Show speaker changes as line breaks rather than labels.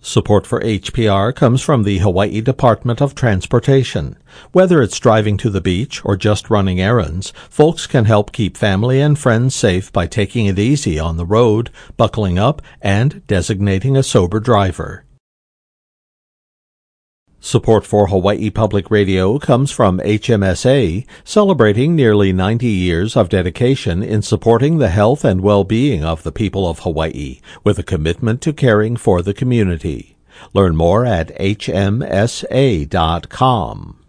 Support for HPR comes from the Hawaii Department of Transportation. Whether it's driving to the beach or just running errands, folks can help keep family and friends safe by taking it easy on the road, buckling up, and designating a sober driver. Support for Hawaii Public Radio comes from HMSA, celebrating nearly 90 years of dedication in supporting the health and well-being of the people of Hawaii, with a commitment to caring for the community. Learn more at hmsa.com.